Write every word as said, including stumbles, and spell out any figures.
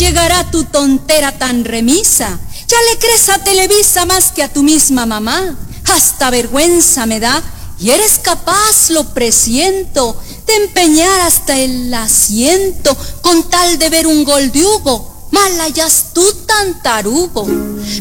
llegará tu tontera tan remisa? Ya le crees a Televisa más que a tu misma mamá. Hasta vergüenza me da, y eres capaz, lo presiento, de empeñar hasta el asiento con tal de ver un gol de Hugo. Mal hayas tú tan tarugo.